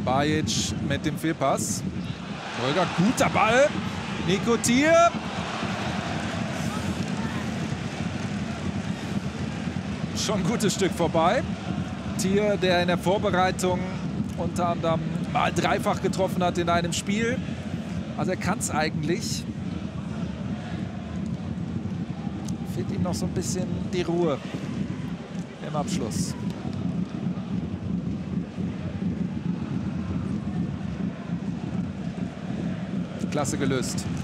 Bajic mit dem Fehlpass. Holger, guter Ball. Nico Thier. Schon ein gutes Stück vorbei. Thier, der in der Vorbereitung unter anderem mal dreifach getroffen hat in einem Spiel. Also er kann es eigentlich. Fehlt ihm noch so ein bisschen die Ruhe im Abschluss. Klasse gelöst.